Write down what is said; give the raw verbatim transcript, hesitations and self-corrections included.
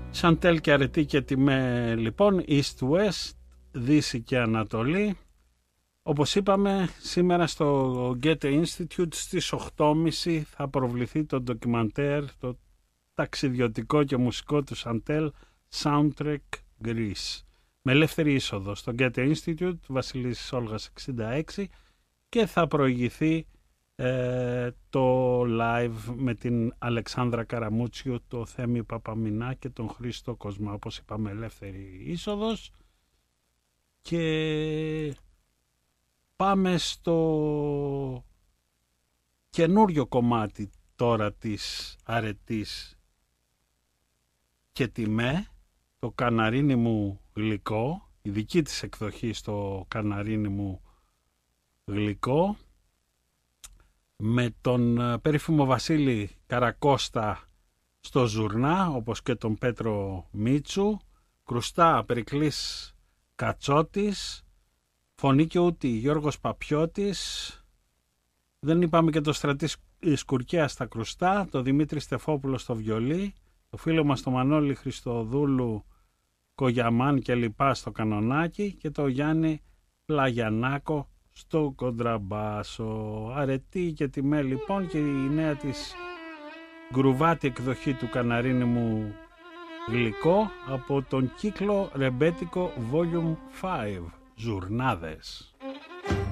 Σαντέλ και αρετή και τιμέ λοιπόν, East West, Δύση και Ανατολή. Όπως είπαμε, σήμερα στο Goethe Institute στις οκτώ και μισή θα προβληθεί το ντοκιμαντέρ, το ταξιδιωτικό και μουσικό του Σαντέλ, Soundtrack Greece. Με ελεύθερη είσοδο στο Goethe Institute, Βασιλής Όλγας εξήντα έξι, και θα προηγηθεί ε, το live με την Αλεξάνδρα Καραμούτσιου, το Θέμη Παπαμινά και τον Χρήστο Κοσμά. Όπως είπαμε, ελεύθερη είσοδος. Και πάμε στο καινούριο κομμάτι τώρα της αρετής και τιμέ, το Καναρίνι μου γλυκό, η δική της εκδοχή στο Καναρίνι μου γλυκό, με τον περίφημο Βασίλη Καρακώστα στο ζουρνά, όπως και τον Πέτρο Μίτσου, κρουστά Περικλής Κατσότης, φωνή και ούτη Γιώργος Παπιώτης, δεν είπαμε και το Στρατή Σκουρκέα στα κρουστά, το Δημήτρη Στεφόπουλο στο βιολί, το φίλο μας το Μανώλη Χριστοδούλου Κογιαμάν και λοιπά στο κανονάκι και το Γιάννη Πλαγιανάκο στο κοντραμπάσο. Αρετή και τιμέ λοιπόν, και η νέα της γκρουβάτη εκδοχή του Καναρίνι μου γλυκό από τον κύκλο Ρεμπέτικο Volume πέντε, Ζουρνάδες.